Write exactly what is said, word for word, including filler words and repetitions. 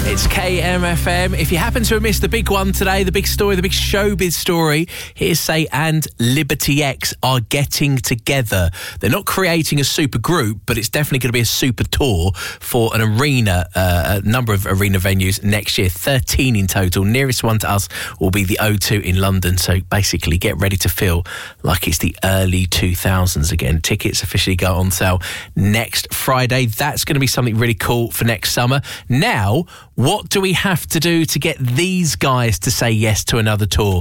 It's K M F M. If you happen to have missed the big one today, the big story, the big showbiz story, Hearsay and Liberty X are getting together. They're not creating a super group, but it's definitely going to be a super tour for an arena, uh, a number of arena venues next year, thirteen in total. Nearest one to us will be the O two in London. So basically, get ready to feel like it's the early two thousands again. Tickets officially go on sale next Friday. That's going to be something really cool for next summer. Now, what do we have to do to get these guys to say yes to another tour?